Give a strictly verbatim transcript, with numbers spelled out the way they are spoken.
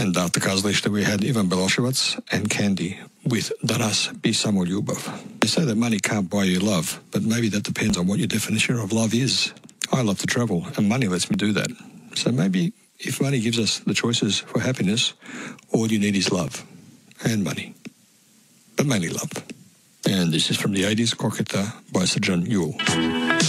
And after Kazlishta, we had Ivan Beloshevitz and Candy with Danas Bisamo Lyubov. They say that money can't buy you love, but maybe that depends on what your definition of love is. I love to travel, and money lets me do that. So maybe if money gives us the choices for happiness, all you need is love and money, but mainly love. And this is from the eighties, Koketa by Sir John Yule.